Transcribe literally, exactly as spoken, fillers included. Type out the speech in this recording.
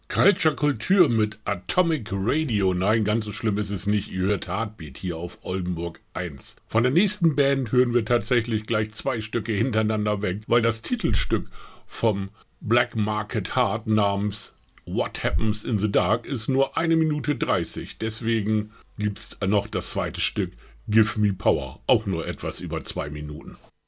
Culture Kultur mit Atomic Radio. Nein, ganz so schlimm ist es nicht. Ihr hört Heartbeat hier auf Oldenburg eins. Von der nächsten Band hören wir tatsächlich gleich zwei Stücke hintereinander weg, weil das Titelstück vom Black Market Heart namens What Happens in the Dark ist nur eine Minute dreißig. Deswegen gibt's noch das zweite Stück Give Me Power, auch nur etwas über zwei Minuten.